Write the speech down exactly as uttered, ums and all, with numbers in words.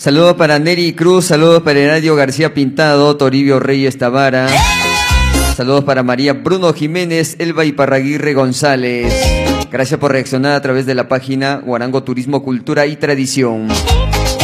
Saludos para Neri Cruz, saludos para Eladio García Pintado, Toribio Reyes Tavara. Saludos para María Bruno Jiménez, Elba Iparraguirre González. Gracias por reaccionar a través de la página Huarango Turismo, Cultura y Tradición.